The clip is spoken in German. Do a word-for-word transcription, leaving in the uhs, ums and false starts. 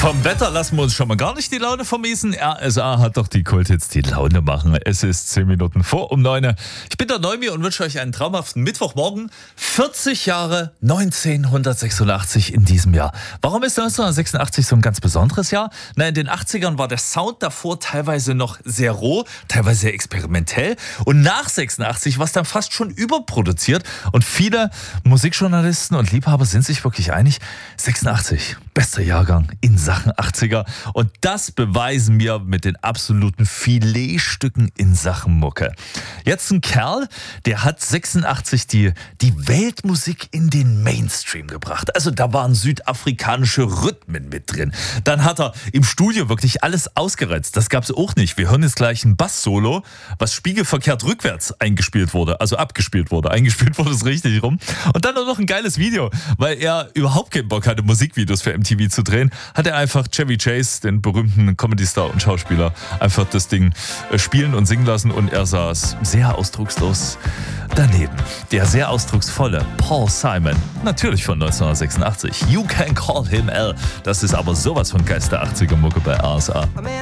Vom Wetter lassen wir uns schon mal gar nicht die Laune vermiesen. R S A hat doch die Kulthits, die Laune machen. Es ist zehn Minuten vor um neun. Ich bin der Neumi und wünsche euch einen traumhaften Mittwochmorgen. vierzig Jahre neunzehnhundertsechsundachtzig in diesem Jahr. Warum ist neunzehnhundertsechsundachtzig so ein ganz besonderes Jahr? Na, in den achtzigern war der Sound davor teilweise noch sehr roh, teilweise sehr experimentell. Und nach sechsundachtzig war es dann fast schon überproduziert. Und viele Musikjournalisten und Liebhaber sind sich wirklich einig, sechsundachtzig, bester Jahrgang in Sachen achtziger. Und das beweisen wir mit den absoluten Filetstücken in Sachen Mucke. Jetzt ein Kerl, der hat sechsundachtzig die, die Weltmusik in den Mainstream gebracht. Also da waren südafrikanische Rhythmen mit drin. Dann hat er im Studio wirklich alles ausgereizt. Das gab es auch nicht. Wir hören jetzt gleich ein Bass-Solo, was spiegelverkehrt rückwärts eingespielt wurde. Also abgespielt wurde. Eingespielt wurde es richtig rum. Und dann noch ein geiles Video, weil er überhaupt keinen Bock hatte, Musikvideos für M T V zu drehen, hat er einfach Chevy Chase, den berühmten Comedy-Star und Schauspieler, einfach das Ding spielen und singen lassen und er saß sehr ausdruckslos daneben. Der sehr ausdrucksvolle Paul Simon, natürlich von neunzehnhundertsechsundachtzig. You Can Call Him Al. Das ist aber sowas von Geister achtziger Mucke bei R S A.